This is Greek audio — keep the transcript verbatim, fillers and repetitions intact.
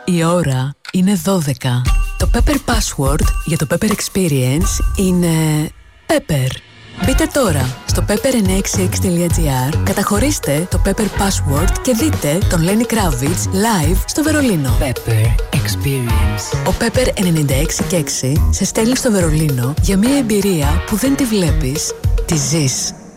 Η ώρα είναι δώδεκα. Το Pepper Password για το Pepper Experience είναι Pepper. Μπείτε τώρα στο pepper εννιακόσια εξήντα έξι τελεία gr, καταχωρήστε το Pepper Password και δείτε τον Lenny Kravitz live στο Βερολίνο. Pepper Experience. Ο Pepper ενενήντα έξι και έξι σε στέλνει στο Βερολίνο για μια εμπειρία που δεν τη βλέπεις, τη ζεις.